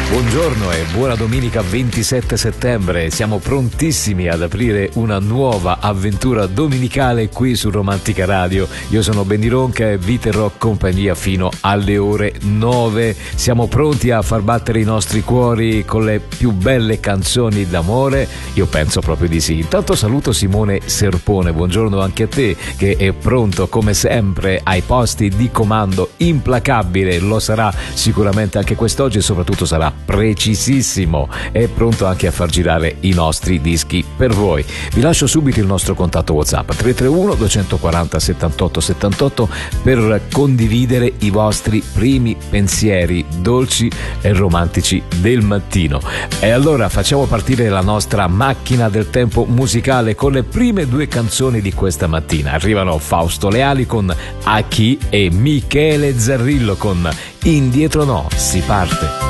Buongiorno e buona domenica 27 settembre. Siamo prontissimi ad aprire una nuova avventura domenicale qui su Romantica Radio. Io sono Benny Ronca e vi terrò compagnia fino alle ore 9. Siamo pronti a far battere i nostri cuori con le più belle canzoni d'amore? Io penso proprio di sì. Intanto saluto Simone Serpone. Buongiorno anche a te, che è pronto come sempre ai posti di comando, implacabile. Lo sarà sicuramente anche quest'oggi e soprattutto sarà precisissimo, è pronto anche a far girare i nostri dischi per voi. Vi lascio subito il nostro contatto WhatsApp 331 240 78 78 per condividere i vostri primi pensieri dolci e romantici del mattino. E allora facciamo partire la nostra macchina del tempo musicale con le prime due canzoni di questa mattina. Arrivano Fausto Leali con A chi e Michele Zarrillo con Indietro no, si parte.